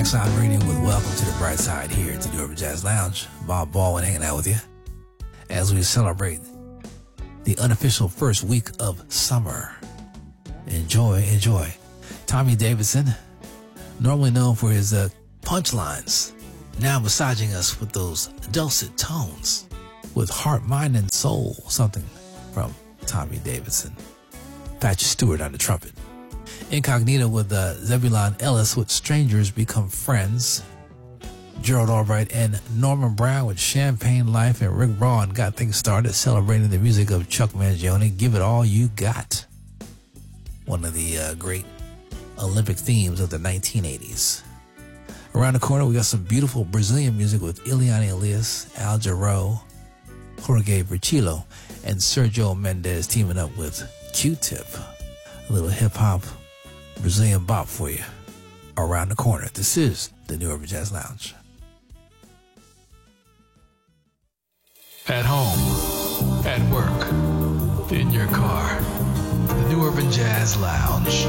Sound greeting with welcome to the bright side here at the New Urban Jazz Lounge. Bob Baldwin hanging out with you as we celebrate the unofficial first week of summer. Enjoy. Tommy Davidson, normally known for his punchlines, now massaging us with those dulcet tones with heart, mind, and soul. Something from Tommy Davidson. Patrick Stewart on the trumpet. Incognito with Zebulon Ellis with Strangers Become Friends. Gerald Albright and Norman Brown with Champagne Life, and Rick Braun got things started celebrating the music of Chuck Mangione. Give It All You Got. One of the great Olympic themes of the 1980s. Around the corner, we got some beautiful Brazilian music with Ileana Elias, Al Jarreau, Jorge Bercillo, and Sergio Mendes teaming up with Q-Tip. A little hip-hop Brazilian bop for you. Around the corner. This is the New Urban Jazz Lounge. At home, at work, in your car. The New Urban Jazz Lounge.